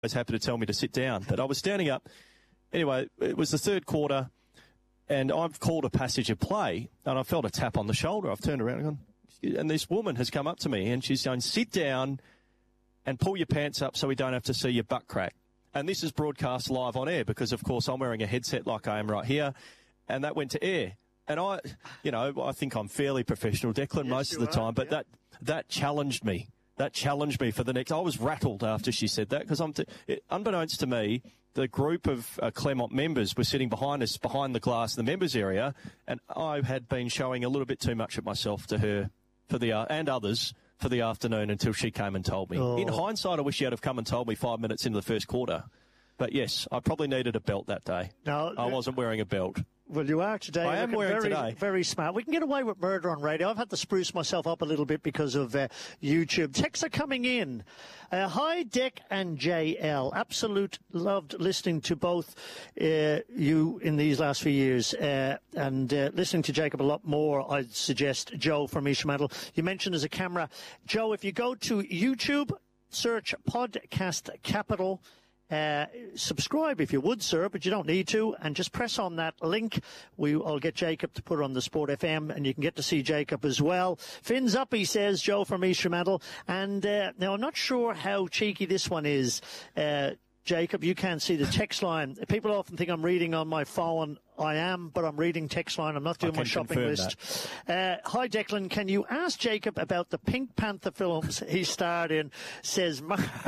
was happy to tell me to sit down. But I was standing up. Anyway, it was the third quarter, and I've called a passage of play, and I felt a tap on the shoulder. I've turned around and gone, and this woman has come up to me, and she's going, sit down and pull your pants up so we don't have to see your butt crack. And this is broadcast live on air because, of course, I'm wearing a headset like I am right here, and that went to air. And I think I'm fairly professional, Declan, most of the time, but that challenged me. That challenged me for the next. I was rattled after she said that because unbeknownst to me, the group of Claremont members were sitting behind us, behind the glass in the members area, and I had been showing a little bit too much of myself to her and others for the afternoon until she came and told me. Oh. In hindsight, I wish she had have come and told me 5 minutes into the first quarter. But yes, I probably needed a belt that day. No, I wasn't wearing a belt. Well, you are today. I am wearing today. Very smart. We can get away with murder on radio. I've had to spruce myself up a little bit because of YouTube. Texts are coming in. Hi, Dick and JL. Absolute loved listening to both you in these last few years and listening to Jacob a lot more. I'd suggest Joe from East Fremantle. You mentioned as a camera. Joe, if you go to YouTube, search Podcast Capital. Subscribe if you would, sir, but you don't need to, and just press on that link. I'll get Jacob to put it on the Sport FM, and you can get to see Jacob as well. Fins up, he says, Joe from East Fremantle. And now I'm not sure how cheeky this one is. Jacob, you can't see the text line. People often think I'm reading on my phone. I am, but I'm reading text line. I'm not doing my shopping list. Hi, Declan. Can you ask Jacob about the Pink Panther films he starred in? Says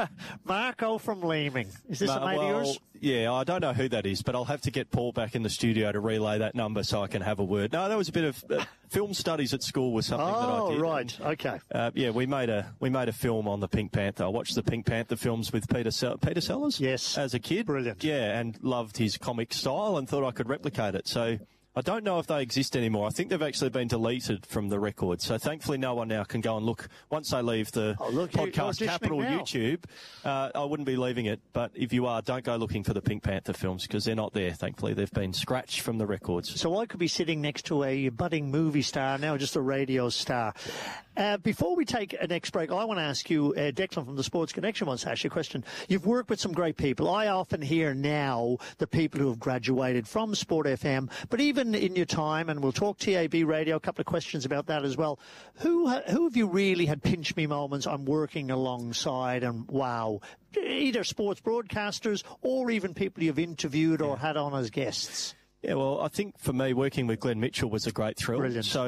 Marco from Leeming. Is this a mate of yours? Yeah, I don't know who that is, but I'll have to get Paul back in the studio to relay that number so I can have a word. No, that was a bit of film studies at school was something that I did. Oh, right. Okay. Yeah, we made a film on the Pink Panther. I watched the Pink Panther films with Peter Sellers. Yes. As a kid. Brilliant. Yeah, and loved his comic style and thought I could replicate it. So I don't know if they exist anymore. I think they've actually been deleted from the record. So thankfully no one now can go and look. Once they leave the Podcast Capital YouTube, I wouldn't be leaving it. But if you are, don't go looking for the Pink Panther films because they're not there, thankfully. They've been scratched from the records. So I could be sitting next to a budding movie star, now just a radio star. Before we take a next break, I want to ask you, Declan from the Sports Connection wants to ask you a question. You've worked with some great people. I often hear now the people who have graduated from Sport FM, but even in your time, and we'll talk TAB radio, a couple of questions about that as well. Who have you really had pinch me moments I'm working alongside and wow, either sports broadcasters or even people you've interviewed or had on as guests? Yeah, well, I think for me, working with Glenn Mitchell was a great thrill. Brilliant. So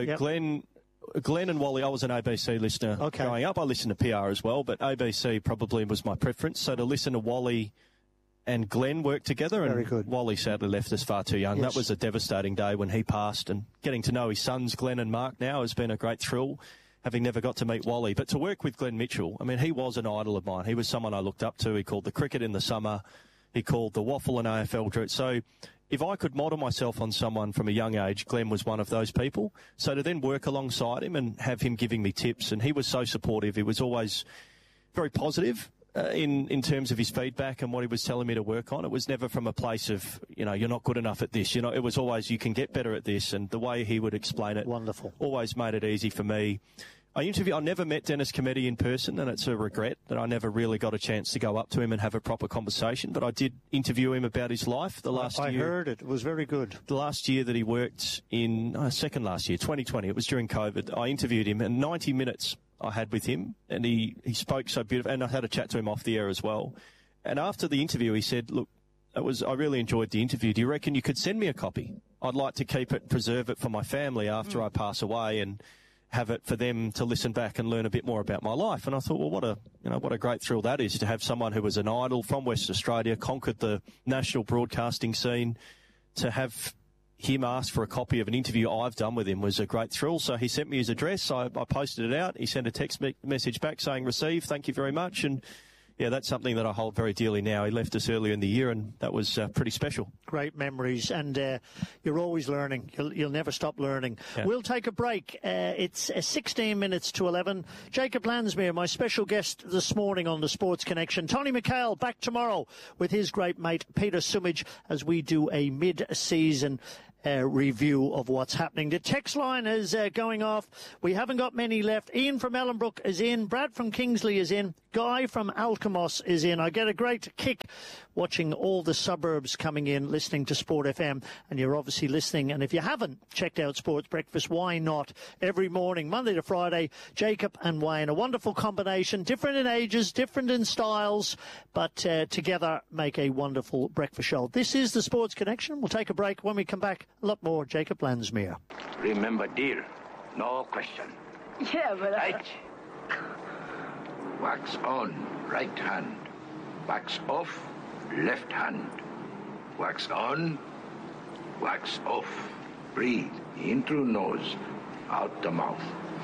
Glenn and Wally, I was an ABC listener growing up. I listened to PR as well, but ABC probably was my preference. So to listen to Wally and Glenn work together, and Wally sadly left us far too young. Yes. That was a devastating day when he passed, and getting to know his sons, Glenn and Mark, now has been a great thrill, having never got to meet Wally. But to work with Glenn Mitchell, I mean, he was an idol of mine. He was someone I looked up to. He called the cricket in the summer. He called the waffle and AFL. So if I could model myself on someone from a young age, Glenn was one of those people. So to then work alongside him and have him giving me tips, and he was so supportive. He was always very positive in terms of his feedback and what he was telling me to work on. It was never from a place of, you're not good enough at this. It was always, you can get better at this. And the way he would explain it wonderful, always made it easy for me. I never met Dennis Cometti in person, and it's a regret that I never really got a chance to go up to him and have a proper conversation. But I did interview him about his life the last year. I heard it. It was very good. The last year that he worked second last year, 2020, it was during COVID. I interviewed him, and 90 minutes I had with him, and he spoke so beautifully, and I had a chat to him off the air as well. And after the interview, he said, look, I really enjoyed the interview. Do you reckon you could send me a copy? I'd like to keep it, preserve it for my family after I pass away, and have it for them to listen back and learn a bit more about my life. And I thought, well, what a great thrill that is to have someone who was an idol from West Australia, conquered the national broadcasting scene, to have him ask for a copy of an interview I've done with him was a great thrill. So he sent me his address. I posted it out. He sent a text message back saying, "Received, thank you very much." And yeah, that's something that I hold very dearly now. He left us earlier in the year, and that was pretty special. Great memories, and you're always learning. You'll never stop learning. Yeah. We'll take a break. It's 16 minutes to 11. Jacob Lansmere, my special guest this morning on the Sports Connection. Tony McHale back tomorrow with his great mate Peter Sumich as we do a mid-season review of what's happening. The text line is going off. We haven't got many left. Ian from Ellenbrook is in. Brad from Kingsley is in. Guy from Alkimos is in. I get a great kick watching all the suburbs coming in, listening to Sport FM, and you're obviously listening. And if you haven't checked out Sports Breakfast, why not? Every morning, Monday to Friday, Jacob and Wayne, a wonderful combination, different in ages, different in styles, but together make a wonderful breakfast show. This is the Sports Connection. We'll take a break. When we come back, a lot more Jacob Landsmeer. Remember, dear, no question. Yeah, but Right. Wax on, right hand. Wax off, left hand. Wax on, wax off. Breathe in through nose, out the mouth.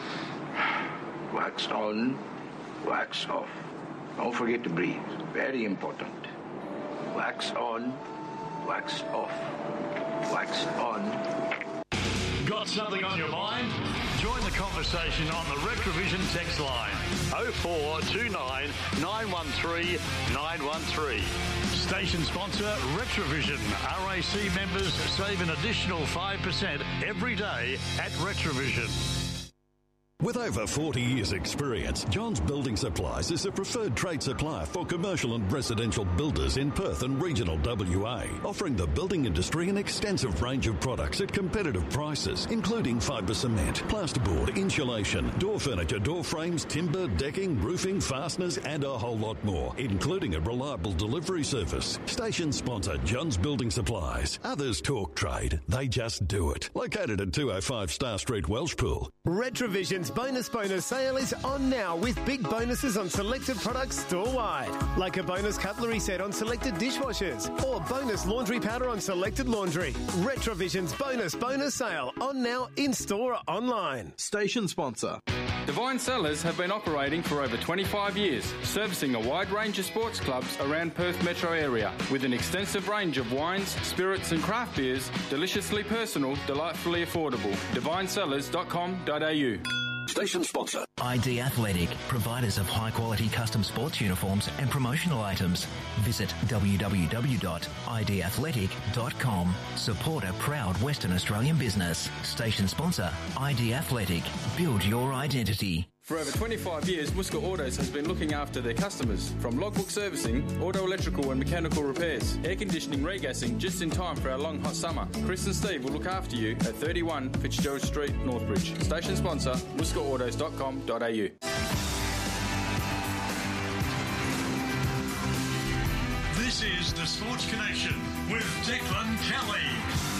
Wax on, wax off. Don't forget to breathe. Very important. Wax on, wax off. Wax on. Got something on your mind? Join the conversation on the Retrovision text line 0429 913 913. Station sponsor Retrovision. RAC members save an additional 5% every day at Retrovision. With over 40 years' experience, John's Building Supplies is a preferred trade supplier for commercial and residential builders in Perth and regional WA, offering the building industry an extensive range of products at competitive prices, including fibre cement, plasterboard, insulation, door furniture, door frames, timber, decking, roofing, fasteners, and a whole lot more, including a reliable delivery service. Station sponsor John's Building Supplies. Others talk trade, they just do it. Located at 205 Star Street, Welshpool. Retrovision's bonus sale is on now with big bonuses on selected products store-wide. Like a bonus cutlery set on selected dishwashers or bonus laundry powder on selected laundry. Retrovision's bonus sale on now in-store or online. Station sponsor. Divine Cellars have been operating for over 25 years, servicing a wide range of sports clubs around Perth metro area with an extensive range of wines, spirits and craft beers, deliciously personal, delightfully affordable. divinecellars.com.au. Station sponsor. ID Athletic, providers of high-quality custom sports uniforms and promotional items. Visit www.idathletic.com. Support a proud Western Australian business. Station sponsor, ID Athletic. Build your identity. For over 25 years, Muska Autos has been looking after their customers. From logbook servicing, auto electrical and mechanical repairs, air conditioning, regassing, just in time for our long hot summer. Chris and Steve will look after you at 31 Fitzgerald Street, Northbridge. Station sponsor, muskaautos.com.au. This is the Sports Connection with Declan Kelly.